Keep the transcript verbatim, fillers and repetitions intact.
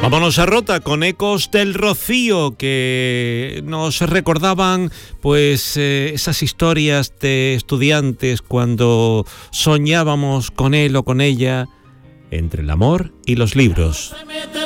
Vámonos a Rota con Ecos del Rocío, que nos recordaban pues eh, esas historias de estudiantes cuando soñábamos con él o con ella entre el amor y los libros.